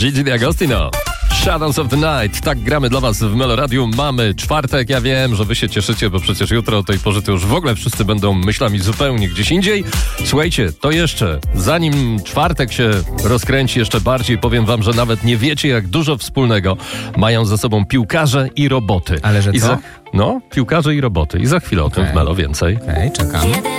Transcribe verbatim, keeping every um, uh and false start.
Gigi D'Agostino. Shadows of the Night. Tak gramy dla was w Meloradiu. Mamy czwartek. Ja wiem, że wy się cieszycie, bo przecież jutro o tej porze to już w ogóle wszyscy będą myślami zupełnie gdzieś indziej. Słuchajcie, to jeszcze, zanim czwartek się rozkręci jeszcze bardziej, powiem wam, że nawet nie wiecie, jak dużo wspólnego mają ze sobą piłkarze i roboty. Ale że I co? za, no, piłkarze i roboty. I za chwilę o tym Okej. w Melo więcej. Okej, okay, czekam.